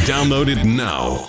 Download it now.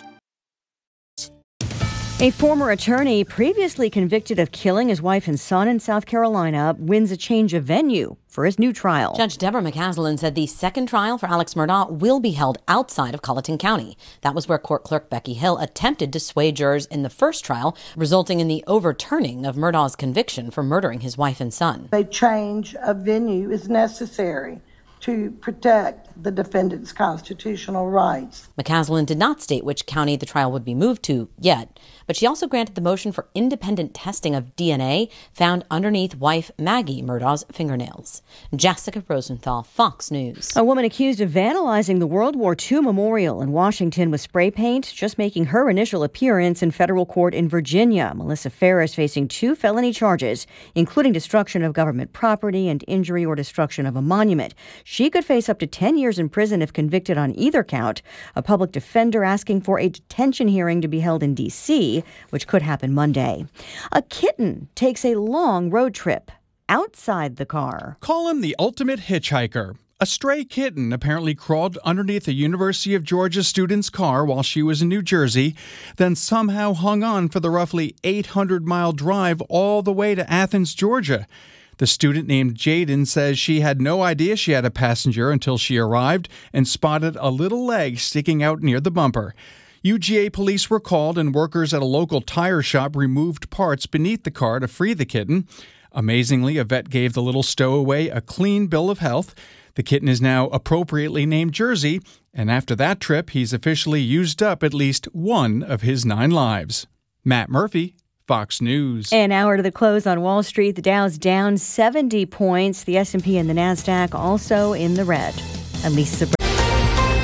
A former attorney previously convicted of killing his wife and son in South Carolina wins a change of venue for his new trial. Judge Deborah McCaslin said the second trial for Alex Murdaugh will be held outside of Colleton County. That was where court clerk Becky Hill attempted to sway jurors in the first trial, resulting in the overturning of Murdaugh's conviction for murdering his wife and son. A change of venue is necessary to protect the defendant's constitutional rights. McCaslin did not state which county the trial would be moved to yet, but she also granted the motion for independent testing of DNA found underneath wife Maggie Murdaugh's fingernails. Jessica Rosenthal, Fox News. A woman accused of vandalizing the World War II memorial in Washington with spray paint, just making her initial appearance in federal court in Virginia. Melissa Ferris facing 2 felony charges, including destruction of government property and injury or destruction of a monument. She could face up to 10 years in prison if convicted on either count. A public defender asking for a detention hearing to be held in D.C., which could happen Monday. A kitten takes a long road trip outside the car. Call him the ultimate hitchhiker. A stray kitten apparently crawled underneath a University of Georgia student's car while she was in New Jersey, then somehow hung on for the roughly 800-mile drive all the way to Athens, Georgia. The student named Jaden says she had no idea she had a passenger until she arrived and spotted a little leg sticking out near the bumper. UGA police were called and workers at a local tire shop removed parts beneath the car to free the kitten. Amazingly, a vet gave the little stowaway a clean bill of health. The kitten is now appropriately named Jersey, and after that trip, he's officially used up at least one of his 9 lives. Matt Murphy, Fox News. An hour to the close on Wall Street. The Dow's down 70 points. The S&P and the NASDAQ also in the red. I'm Lisa Brown.